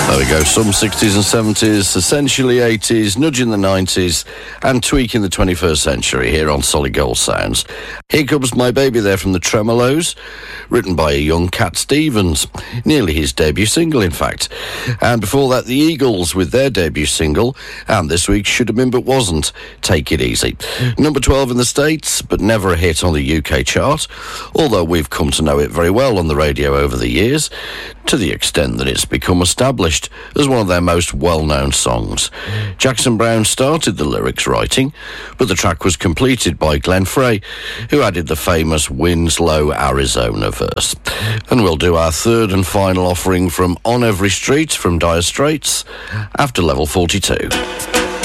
There we go, some 60s and 70s, essentially 80s, nudging the 90s, and tweaking the 21st century here on Solid Gold Sounds. Here comes My Baby there from the Tremolos, written by a young Cat Stevens, nearly his debut single, in fact. And before that, the Eagles with their debut single, and this week should have been but wasn't, Take It Easy. Number 12 in the States, but never a hit on the UK chart, although we've come to know it very well on the radio over the years, to the extent that it's become established as one of their most well-known songs. Jackson Browne started the lyrics writing, but the track was completed by Glenn Frey, who added the famous Winslow, Arizona verse. And we'll do our third and final offering from On Every Street from Dire Straits after level 42.